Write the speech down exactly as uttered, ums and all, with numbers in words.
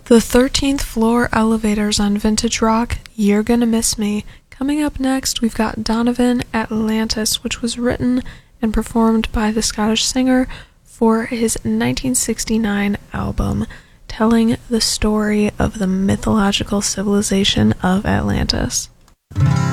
The thirteenth Floor Elevators on Vintage Rock, You're Gonna Miss Me. Coming up next, we've got Donovan Atlantis, which was written and performed by the Scottish singer for his nineteen sixty-nine album, telling the story of the mythological civilization of Atlantis.